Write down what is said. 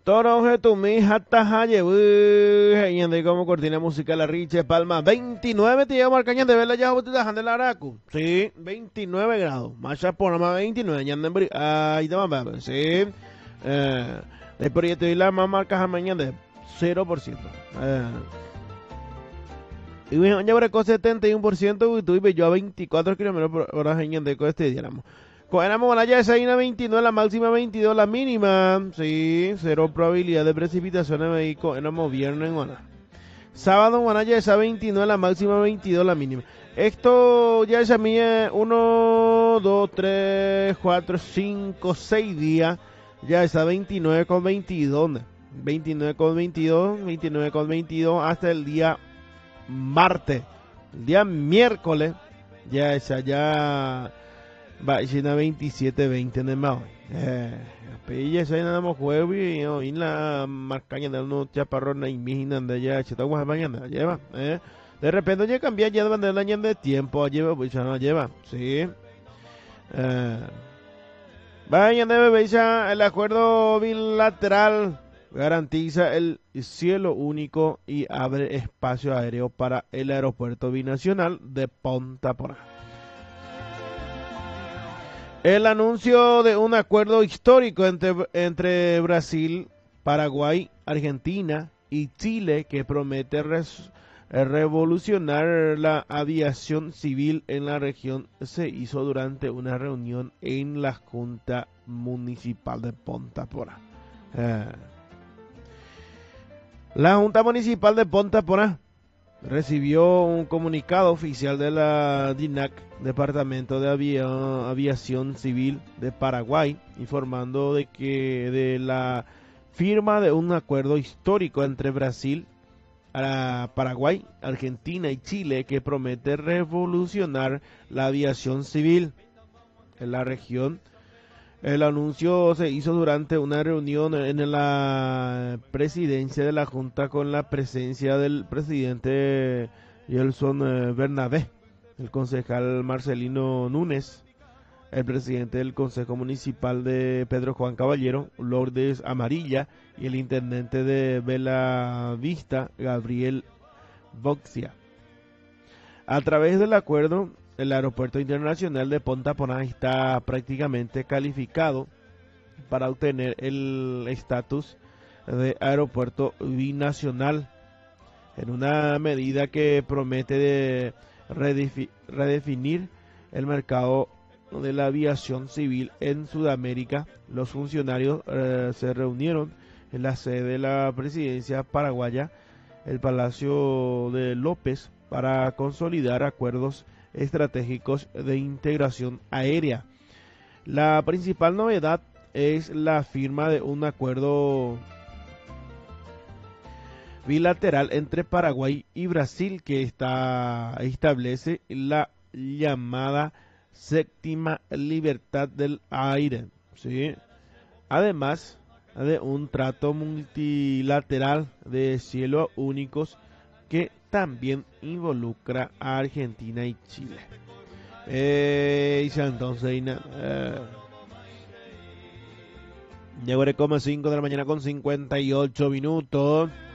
Toronje tu mi hasta y como cortina musical la Riche Palma 29 te llevo marcañas de verla ya botitas de la Aracu. Sí, 29 grados. Macha por más 29 ya andan ahí te va, sí. El proyecto y la más marcas a mañana de 0%. Y bueno, ya por 71% y tuve yo a 24 km por hora en de este día. Éramos la ya 29, la máxima 22, la mínima, sí, 0 probabilidad de precipitación en México, éramos viernes en Guaná. Sábado en Guaná ya esa 29, la máxima 22, la mínima. Esto ya esa mía 1, 2, 3, 4, 5, 6 días, ya esa 29 con 22, 29 con 22, 29 con 22 hasta el día martes, el día miércoles, ya esa ya... Va, China 27-20 en el mao. Pilla esa nada más jueves y la marcaña de unos chaparrones y mijinan de allá, chetagua mañana, lleva, De repente ya cambia ya de la año de tiempo, lleva, pues ya no lleva, sí. Vaya, debe ver ya el acuerdo bilateral garantiza el cielo único y abre espacio aéreo para el aeropuerto binacional de Punta Porá. El anuncio de un acuerdo histórico entre Brasil, Paraguay, Argentina y Chile que promete revolucionar la aviación civil en la región se hizo durante una reunión en la Junta Municipal de Punta Porá. La Junta Municipal de Punta Porá recibió un comunicado oficial de la DINAC, Departamento de Aviación Civil de Paraguay, informando de la firma de un acuerdo histórico entre Brasil, Paraguay, Argentina y Chile que promete revolucionar la aviación civil en la región. El anuncio se hizo durante una reunión en la presidencia de la Junta con la presencia del presidente Gelson Bernabé, el concejal Marcelino Núñez, el presidente del Consejo Municipal de Pedro Juan Caballero, Lourdes Amarilla, y el intendente de Bella Vista, Gabriel Boxia. A través del acuerdo, el aeropuerto internacional de Punta Porá está prácticamente calificado para obtener el estatus de aeropuerto binacional, en una medida que promete de redefinir el mercado de la aviación civil en Sudamérica. Los funcionarios se reunieron en la sede de la presidencia paraguaya, el Palacio de López, para consolidar acuerdos estratégicos de integración aérea. La principal novedad es la firma de un acuerdo bilateral entre Paraguay y Brasil que establece la llamada séptima libertad del aire, ¿sí? Además de un trato multilateral de cielo únicos que también involucra a Argentina y Chile. Entonces, llegó de 5 de la mañana con 58 minutos.